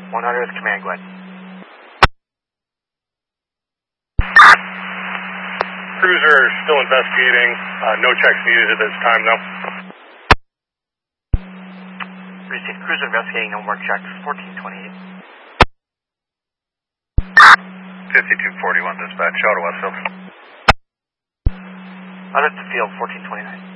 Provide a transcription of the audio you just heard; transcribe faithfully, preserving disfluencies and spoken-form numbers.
one hundred with command, go ahead. Cruiser still investigating. Uh, no checks needed at this time, though. Received cruiser investigating, no more checks. fourteen twenty-eight. fifty-two forty-one dispatch, Ottawa, Silver. Out at the field, fourteen twenty-nine.